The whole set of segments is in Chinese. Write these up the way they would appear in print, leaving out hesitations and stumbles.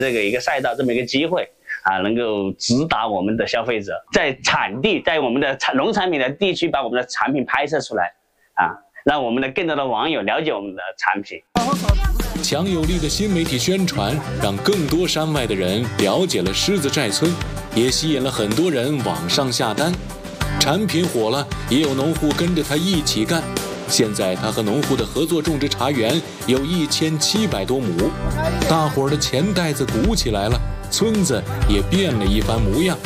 这个一个赛道这么一个机会啊，能够直达我们的消费者，在产地，在我们的农产品的地区把我们的产品拍摄出来啊，让我们的更多的网友了解我们的产品。 强有力的新媒体宣传，让更多山外的人了解了狮子寨村，也吸引了很多人网上下单。产品火了，也有农户跟着他一起干。现在他和农户的合作种植茶园有1700多亩，大伙儿的钱袋子鼓起来了，村子也变了一番模样。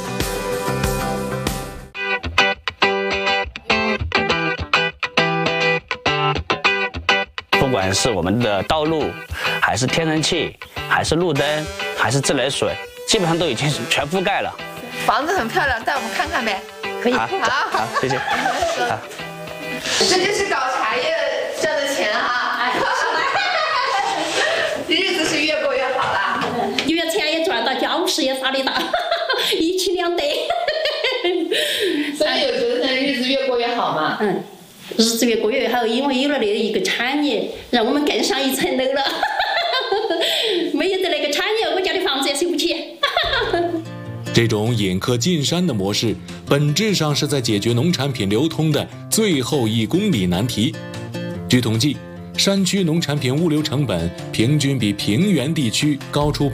不管是我们的道路，还是天然气，还是路灯，还是自来水，基本上都已经全覆盖了。 房子很漂亮，带我们看看呗。 可以，好，谢谢。好， 这就是搞茶叶挣的钱啊！日子是越过越好了， 越钱也赚到，家务事也啥的大，一举两得。 所以我觉得日子越过越好嘛。 日子越过越好，因为有了一个产业，让我们更上一层楼了。没有的那个产业，我家的房子也修不起。 这种引客进山的模式，本质上是在解决农产品流通的最后1公里难题。据统计，山区农产品物流成本平均比平原地区高出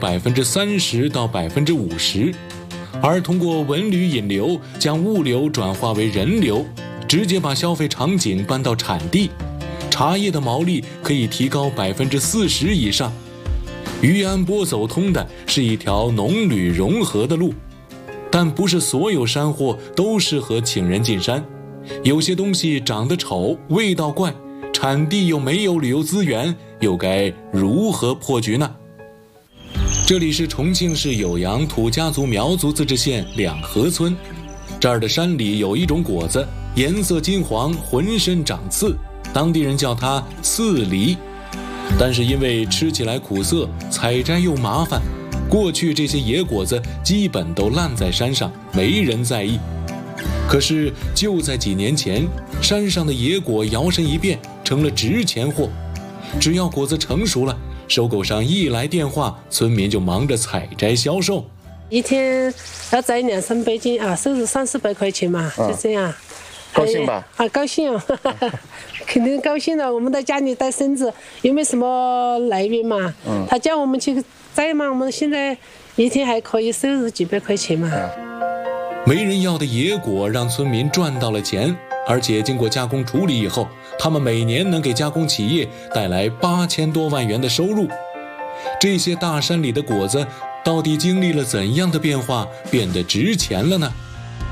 30%到50%，而通过文旅引流，将物流转化为人流，直接把消费场景搬到产地，茶叶的毛利可以提高40%以上。于安坡走通的是一条农旅融合的路。但不是所有山货都适合请人进山，有些东西长得丑，味道怪，产地又没有旅游资源，又该如何破局呢？这里是重庆市酉阳土家族苗族自治县两河村，这儿的山里有一种果子，颜色金黄，浑身长刺，当地人叫它刺梨。但是因为吃起来苦涩，采摘又麻烦，过去这些野果子基本都烂在山上，没人在意。可是就在几年前，山上的野果摇身一变成了值钱货，只要果子成熟了，收购商一来电话，村民就忙着采摘销售。 一天要摘200-300斤啊，收入30-40块钱嘛，就这样。 高兴吧？ 高兴哦，肯定高兴了。我们在家里带孙子，又没什么来源嘛，他叫我们去摘嘛，我们现在一天还可以收入几百块钱嘛。 没人要的野果让村民赚到了钱，而且经过加工处理以后，他们每年能给加工企业带来8000多万元的收入。这些大山里的果子到底经历了怎样的变化，变得值钱了呢？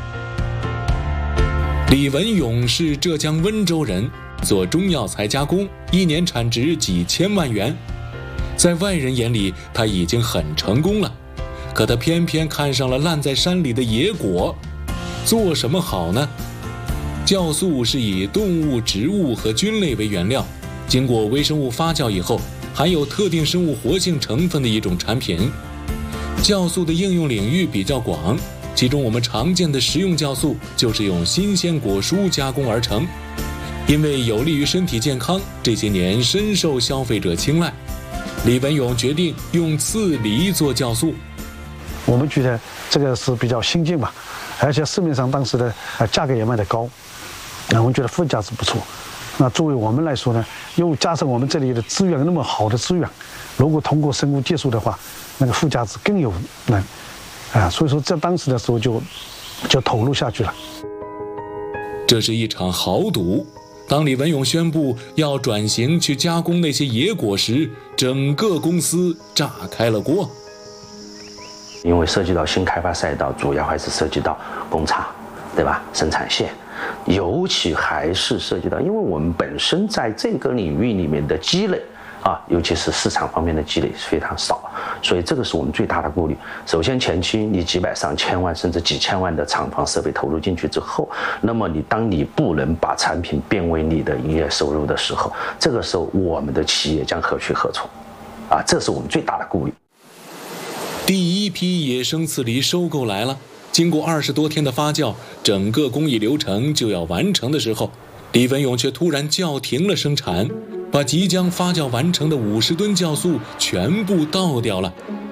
李文勇是浙江温州人，做中药材加工，一年产值几千万元。在外人眼里，他已经很成功了，可他偏偏看上了烂在山里的野果。做什么好呢？酵素是以动物、植物和菌类为原料，经过微生物发酵以后，含有特定生物活性成分的一种产品。酵素的应用领域比较广，其中我们常见的食用酵素就是用新鲜果蔬加工而成，因为有利于身体健康，这些年深受消费者青睐。李文勇决定用刺梨做酵素。 我们觉得这个是比较新进吧，而且市面上当时的价格也卖得高，我们觉得附加值不错。那作为我们来说呢，又加上我们这里的资源那么好的资源，如果通过生物技术的话，那个附加值更有能所以说在当时的时候就投入下去了。 这是一场豪赌。当李文勇宣布要转型去加工那些野果时，整个公司炸开了锅。 因为涉及到新开发赛道，主要还是涉及到工厂，对吧？生产线，尤其还是涉及到，因为我们本身在这个领域里面的积累尤其是市场方面的积累是非常少，所以这个是我们最大的顾虑。首先前期你几百上千万甚至几千万的厂房设备投入进去之后，那么当你不能把产品变为你的营业收入的时候，这个时候我们的企业将何去何从这是我们最大的顾虑。 第一批野生刺梨收购来了，经过20多天的发酵，整个工艺流程就要完成的时候，李文勇却突然叫停了生产，把即将发酵完成的50吨酵素全部倒掉了。